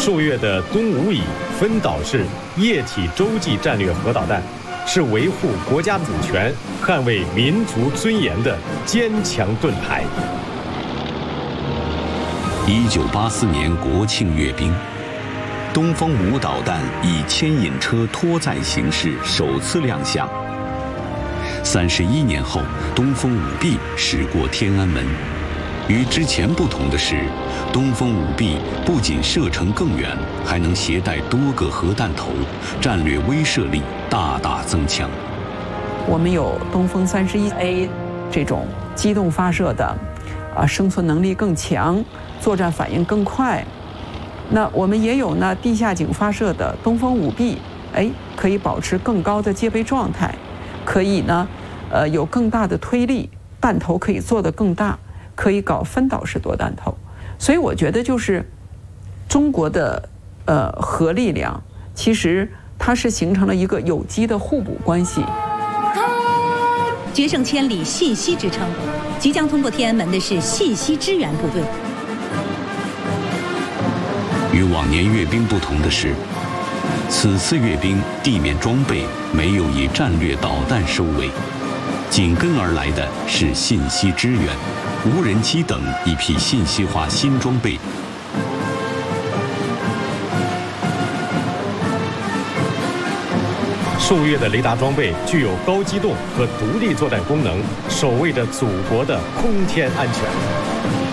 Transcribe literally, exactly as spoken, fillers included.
数月的东五乙分岛式液体洲际战略核导弹，是维护国家主权、捍卫民族尊严的坚强盾牌。 一九八四年国庆阅兵，东风五导弹以牵引车拖载形式首次亮相。三十一年后，东风五 B 驶过天安门。与之前不同的是，东风五 B 不仅射程更远，还能携带多个核弹头，战略威慑力大大增强。 我们有东风三十一 A 这种机动发射的，啊，生存能力更强，作战反应更快。那我们也有呢地下井发射的东风五 B， 哎，可以保持更高的戒备状态，可以呢，呃，有更大的推力，弹头可以做得更大。可以搞分导式多弹头，所以我觉得就是中国的呃核力量，其实它是形成了一个有机的互补关系。 决胜千里，信息之城，即将通过天安门的是信息支援部队。 与往年阅兵不同的是，此次阅兵地面装备没有以战略导弹收尾，紧跟而来的是信息支援。无人机等一批信息化新装备。 数月的雷达装备具有高机动和独立作战功能，守卫着祖国的空天安全。